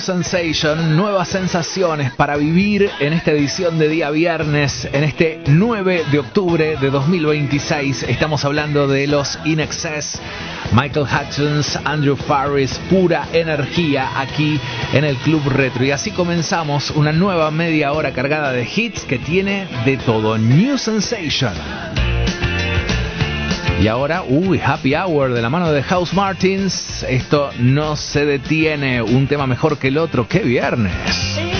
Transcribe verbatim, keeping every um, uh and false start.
Sensation, nuevas sensaciones para vivir en esta edición de día viernes, en este nueve de octubre de dos mil veintiséis. Estamos hablando de los In Excess, Michael Hutchence, Andrew Farris, pura energía aquí en el Club Retro. Y así comenzamos una nueva media hora cargada de hits que tiene de todo. New Sensation. Y ahora, uy, Happy Hour de la mano de House Martins. Esto no se detiene, un tema mejor que el otro. ¡Qué viernes!